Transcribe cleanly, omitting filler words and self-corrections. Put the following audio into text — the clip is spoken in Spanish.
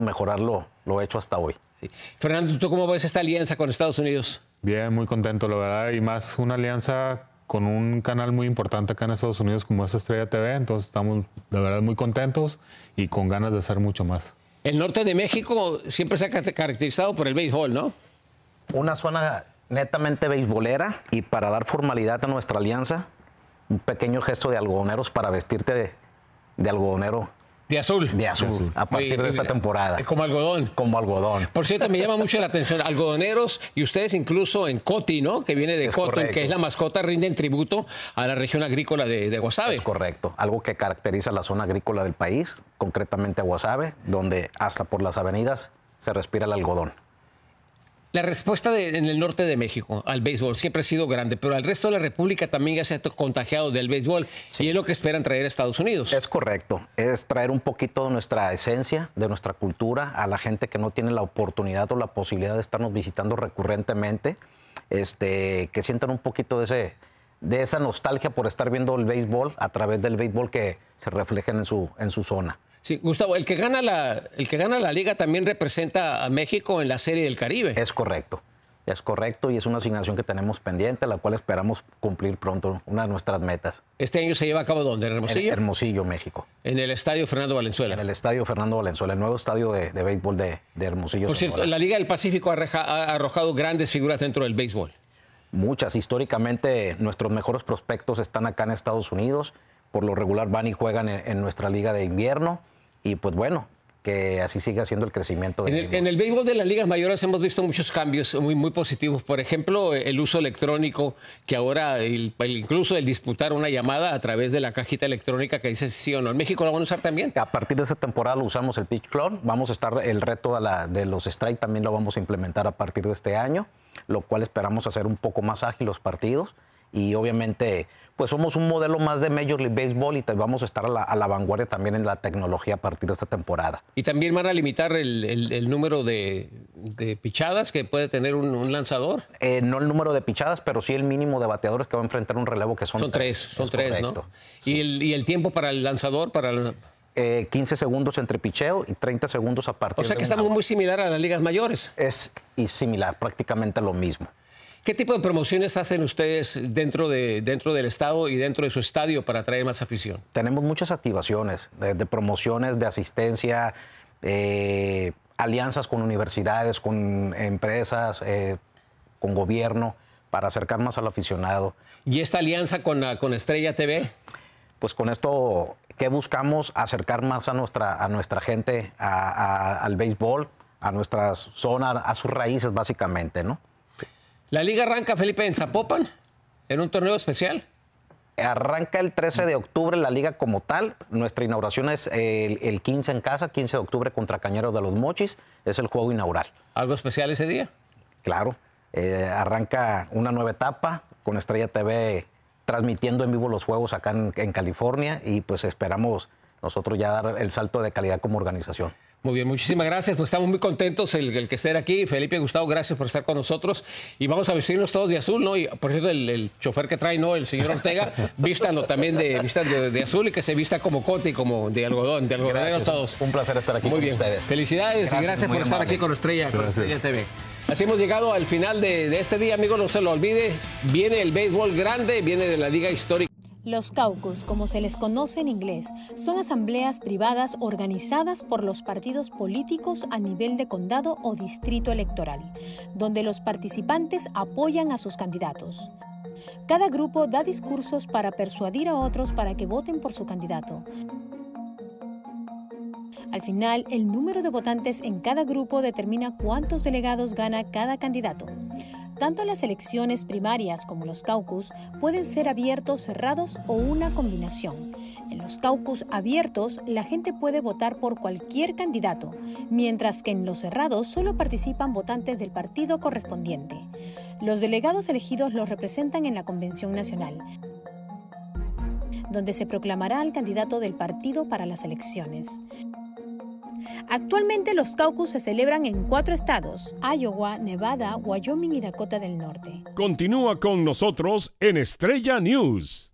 mejorar lo hecho hasta hoy. Sí. Fernando, ¿tú cómo ves esta alianza con Estados Unidos? Bien, muy contento, la verdad, y más una alianza con un canal muy importante acá en Estados Unidos como es Estrella TV, entonces estamos de verdad muy contentos y con ganas de hacer mucho más. El norte de México siempre se ha caracterizado por el béisbol, ¿no? Una zona netamente beisbolera, y para dar formalidad a nuestra alianza, un pequeño gesto de algodoneros para vestirte de algodonero. De azul. De azul, a partir de esta temporada. Como algodón. Como algodón. Por cierto, me llama mucho la atención, algodoneros, y ustedes incluso en Coti, ¿no? Que viene de Cotton, correcto, que es la mascota, rinden tributo a la región agrícola de Guasave. Es correcto, algo que caracteriza la zona agrícola del país, concretamente a Guasave, donde hasta por las avenidas se respira el algodón. La respuesta en el norte de México al béisbol siempre ha sido grande, pero al resto de la República también ya se ha contagiado del béisbol, sí, y es lo que esperan traer a Estados Unidos. Es correcto, es traer un poquito de nuestra esencia, de nuestra cultura, a la gente que no tiene la oportunidad o la posibilidad de estarnos visitando recurrentemente, que sientan un poquito de esa nostalgia por estar viendo el béisbol a través del béisbol que se refleja en su zona. Sí, Gustavo, el que gana la liga también representa a México en la Serie del Caribe. Es correcto, y es una asignación que tenemos pendiente, la cual esperamos cumplir pronto, una de nuestras metas. ¿Este año se lleva a cabo dónde? ¿En Hermosillo? En Hermosillo, México. En el Estadio Fernando Valenzuela. En el Estadio Fernando Valenzuela, el nuevo estadio de béisbol de Hermosillo. Por cierto, la Liga del Pacífico ha arrojado grandes figuras dentro del béisbol. Muchas. Históricamente, nuestros mejores prospectos están acá en Estados Unidos. Por lo regular van y juegan en nuestra liga de invierno. Y pues bueno, que así siga siendo el crecimiento. En el béisbol de las ligas mayores hemos visto muchos cambios muy positivos. Por ejemplo, el uso electrónico, que ahora incluso el disputar una llamada a través de la cajita electrónica que dice sí o no. ¿En México lo van a usar también? A partir de esta temporada lo usamos el pitch clock. Vamos a estar, el reto de los strike también lo vamos a implementar a partir de este año, lo cual esperamos hacer un poco más ágil los partidos. Y obviamente, pues somos un modelo más de Major League Baseball y vamos a estar a la vanguardia también en la tecnología a partir de esta temporada. ¿Y también van a limitar el número de pichadas que puede tener un lanzador? No el número de pichadas, pero sí el mínimo de bateadores que va a enfrentar un relevo, que son tres. Son tres, ¿no? Sí. ¿Y el tiempo para el lanzador? 15 segundos entre picheo y 30 segundos a partir de... O sea que estamos muy similar a las ligas mayores. Es similar, prácticamente lo mismo. ¿Qué tipo de promociones hacen ustedes dentro del estado y dentro de su estadio para atraer más afición? Tenemos muchas activaciones de promociones, de asistencia, alianzas con universidades, con empresas, con gobierno, para acercar más al aficionado. ¿Y esta alianza con Estrella TV? Pues con esto, ¿qué buscamos? Acercar más a nuestra gente al béisbol, a nuestras zonas, a sus raíces básicamente, ¿no? ¿La liga arranca, Felipe, en Zapopan, en un torneo especial? Arranca el 13 de octubre la liga como tal. Nuestra inauguración es el 15 en casa, 15 de octubre contra Cañeros de los Mochis. Es el juego inaugural. ¿Algo especial ese día? Claro. Arranca una nueva etapa con Estrella TV transmitiendo en vivo los juegos acá en California, y pues esperamos nosotros ya dar el salto de calidad como organización. Muy bien, muchísimas gracias. Pues estamos muy contentos el que estén aquí. Felipe, Gustavo, gracias por estar con nosotros. Y vamos a vestirnos todos de azul, ¿no? Y por cierto, el chofer que trae, ¿no? El señor Ortega, vístanlo también de azul, y que se vista como cote y como de algodón, todos. Un placer estar aquí muy con bien. Ustedes. Felicidades y gracias por estar aquí con Estrella TV. Así hemos llegado al final de este día, amigos. No se lo olvide. Viene el béisbol grande, viene de la Liga Histórica. Los caucus, como se les conoce en inglés, son asambleas privadas organizadas por los partidos políticos a nivel de condado o distrito electoral, donde los participantes apoyan a sus candidatos. Cada grupo da discursos para persuadir a otros para que voten por su candidato. Al final, el número de votantes en cada grupo determina cuántos delegados gana cada candidato. Tanto las elecciones primarias como los caucus pueden ser abiertos, cerrados o una combinación. En los caucus abiertos, la gente puede votar por cualquier candidato, mientras que en los cerrados solo participan votantes del partido correspondiente. Los delegados elegidos los representan en la Convención Nacional, donde se proclamará al candidato del partido para las elecciones. Actualmente los caucus se celebran en 4 estados: Iowa, Nevada, Wyoming y Dakota del Norte. Continúa con nosotros en Estrella News.